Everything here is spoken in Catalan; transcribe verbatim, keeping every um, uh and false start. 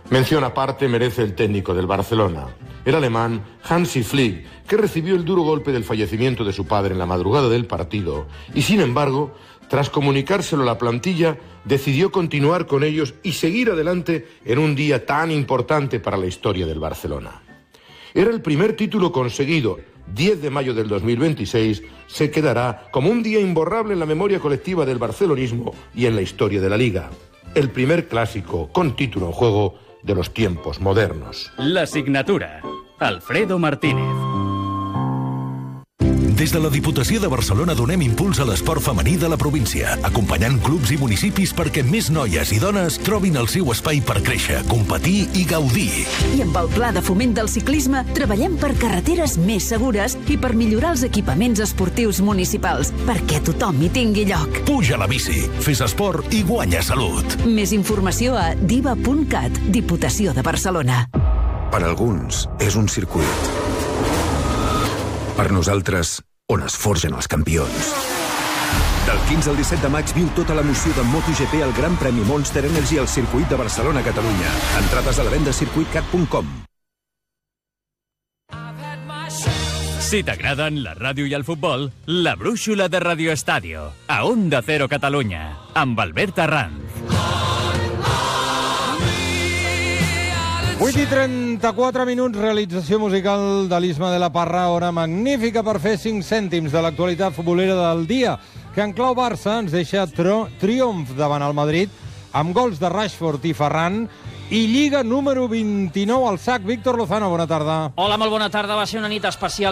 Mención aparte merece el técnico del Barcelona, el alemán Hansi Flick, que recibió el duro golpe del fallecimiento de su padre en la madrugada del partido y, sin embargo, tras comunicárselo a la plantilla, decidió continuar con ellos y seguir adelante en un día tan importante para la historia del Barcelona. Era el primer título conseguido. diez de mayo del dos mil veintiséis se quedará como un día imborrable en la memoria colectiva del barcelonismo y en la historia de la Liga. El primer clásico con título en juego de los tiempos modernos. La signatura. Alfredo Martínez. Des de la Diputació de Barcelona donem impuls a l'esport femení de la província, acompanyant clubs i municipis perquè més noies i dones trobin el seu espai per créixer, competir i gaudir. I amb el Pla de Foment del Ciclisme treballem per carreteres més segures i per millorar els equipaments esportius municipals, perquè tothom hi tingui lloc. Puja a la bici, fes esport i guanya salut. Més informació a diva punt cat, Diputació de Barcelona. Per alguns és un circuit. Per nosaltres, on es forgen els campions. Del quinze al disset de maig viu tota l'emoció de MotoGP al Gran Premi Monster Energy al circuit de Barcelona-Catalunya. Entrades a la venda a circuit cat punt com. Si t'agraden la ràdio i el futbol, la brúixola de Radio Estadio, a Onda Cero Catalunya, amb Albert Arranz. vuit i trenta-quatre minuts, realització musical de l'Isma de la Parra, hora magnífica per fer cinc cèntims de l'actualitat futbolera del dia, que en clau Barça ens deixa tro, triomf davant el Madrid, amb gols de Rashford i Ferran, i Lliga número vint-i-nou al sac. Víctor Lozano, bona tarda. Hola, molt bona tarda. Va ser una nit especial